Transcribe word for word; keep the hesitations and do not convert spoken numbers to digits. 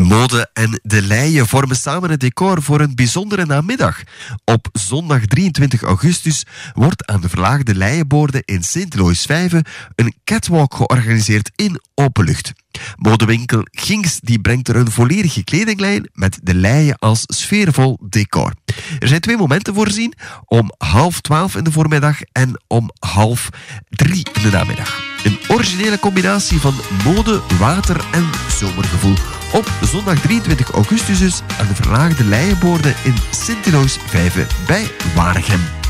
Mode en de Leyen vormen samen het decor voor een bijzondere namiddag. Op zondag drieëntwintig augustus wordt aan de verlaagde Leienboorde in Sint-Lois-Vijve een catwalk georganiseerd in openlucht. Modewinkel Ginks die brengt er een volledige kledinglijn met de Leyen als sfeervol decor. Er zijn twee momenten voorzien, om half twaalf in de voormiddag en om half drie in de namiddag. Een originele combinatie van mode, water en zomergevoel. Op zondag drieëntwintig augustus dus aan de verlaagde Leienboorde in Sint-Lois-Vijve bij Waregem.